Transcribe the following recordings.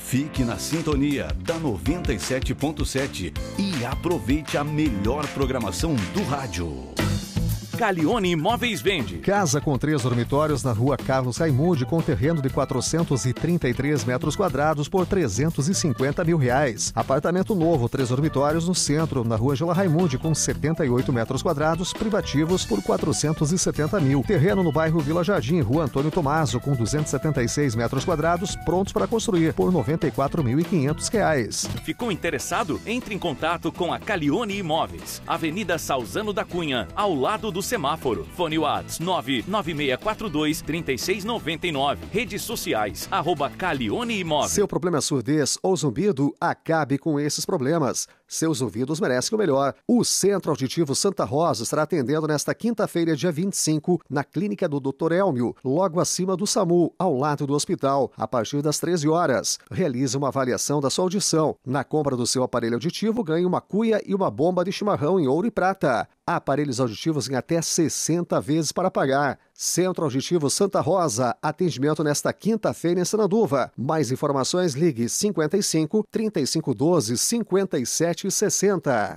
Fique na sintonia da 97.7 e aproveite a melhor programação do rádio. Calione Imóveis vende. Casa com 3 dormitórios na rua Carlos Raimundi, com terreno de 433 metros quadrados por R$350 mil. Apartamento novo, 3 dormitórios no centro, na rua Gela Raimundi, com 78 metros quadrados, privativos por R$470 mil. Terreno no bairro Vila Jardim, rua Antônio Tomaso, com 276 metros quadrados, prontos para construir por R$94.500. Ficou interessado? Entre em contato com a Calione Imóveis. Avenida Salzano da Cunha, ao lado do semáforo. Fone Whats 99642-3699. Redes sociais, @Calione Imóveis. Seu problema é surdez ou zumbido? Acabe com esses problemas. Seus ouvidos merecem o melhor. O Centro Auditivo Santa Rosa estará atendendo nesta quinta-feira, dia 25, na clínica do Dr. Elmio, logo acima do SAMU, ao lado do hospital, a partir das 13 horas. Realize uma avaliação da sua audição. Na compra do seu aparelho auditivo, ganhe uma cuia e uma bomba de chimarrão em ouro e prata. Aparelhos auditivos em até 60 vezes para pagar. Centro Auditivo Santa Rosa, atendimento nesta quinta-feira em Sananduva. Mais informações, ligue 55 3512 5760.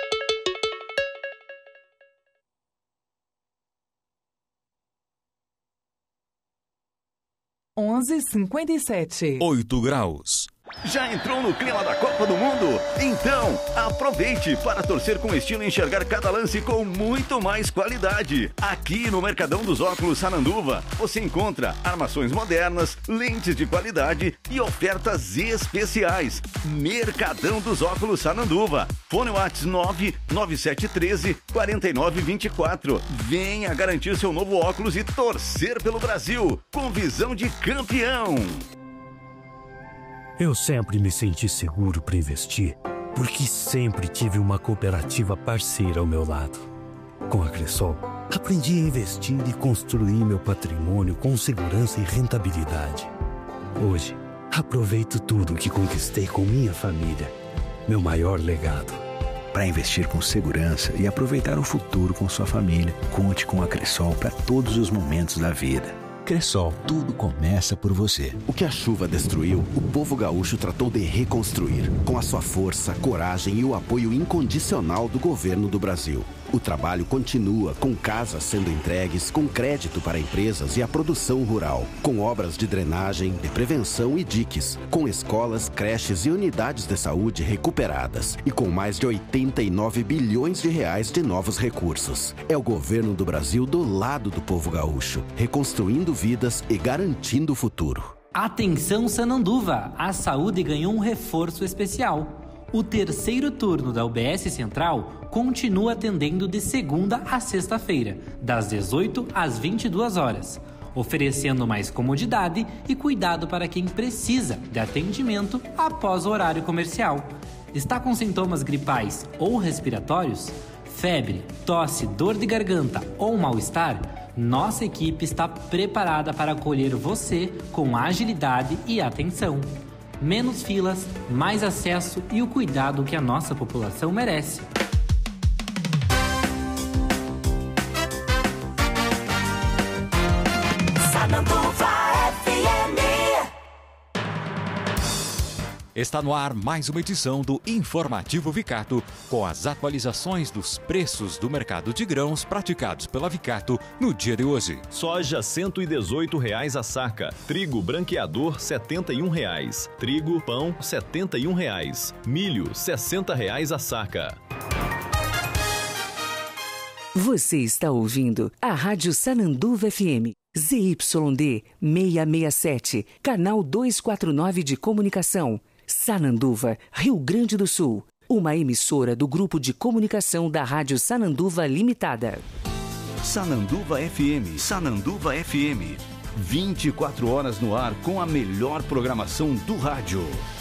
11h57. 8 graus. Já entrou no clima da Copa do Mundo? Então, aproveite para torcer com estilo e enxergar cada lance com muito mais qualidade. Aqui no Mercadão dos Óculos Sananduva, você encontra armações modernas, lentes de qualidade e ofertas especiais. Mercadão dos Óculos Sananduva. Fone WhatsApp 99713-4924. Venha garantir seu novo óculos e torcer pelo Brasil, com visão de campeão. Eu sempre me senti seguro para investir, porque sempre tive uma cooperativa parceira ao meu lado. Com a Cressol, aprendi a investir e construir meu patrimônio com segurança e rentabilidade. Hoje, aproveito tudo que conquistei com minha família, meu maior legado. Para investir com segurança e aproveitar o futuro com sua família, conte com a Cressol para todos os momentos da vida. Cressol, tudo começa por você. O que a chuva destruiu, o povo gaúcho tratou de reconstruir, com a sua força, coragem e o apoio incondicional do governo do Brasil. O trabalho continua, com casas sendo entregues, com crédito para empresas e a produção rural, com obras de drenagem, de prevenção e diques, com escolas, creches e unidades de saúde recuperadas e com mais de 89 bilhões de reais de novos recursos. É o governo do Brasil do lado do povo gaúcho, reconstruindo vidas e garantindo o futuro. Atenção Sananduva, a saúde ganhou um reforço especial. O terceiro turno da UBS Central continua atendendo de segunda a sexta-feira, das 18 às 22 horas, oferecendo mais comodidade e cuidado para quem precisa de atendimento após o horário comercial. Está com sintomas gripais ou respiratórios? Febre, tosse, dor de garganta ou mal-estar? Nossa equipe está preparada para acolher você com agilidade e atenção. Menos filas, mais acesso e o cuidado que a nossa população merece. Sananduva FM. Está no ar mais uma edição do Informativo Vicato, com as atualizações dos preços do mercado de grãos praticados pela Vicato no dia de hoje. Soja R$ 118,00 a saca, trigo branqueador R$ 71,00, trigo pão R$ 71,00, milho R$ 60,00 a saca. Você está ouvindo a Rádio Sananduva FM, ZYD 667, canal 249 de comunicação. Sananduva, Rio Grande do Sul. Uma emissora do Grupo de Comunicação da Rádio Sananduva Limitada. Sananduva FM, Sananduva FM. 24 horas no ar com a melhor programação do rádio.